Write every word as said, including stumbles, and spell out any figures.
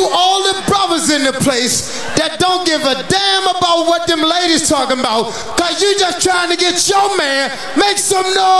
you all the brothers in the place that don't give a damn about what them ladies talking about, cause you just trying to get your man, make some noise.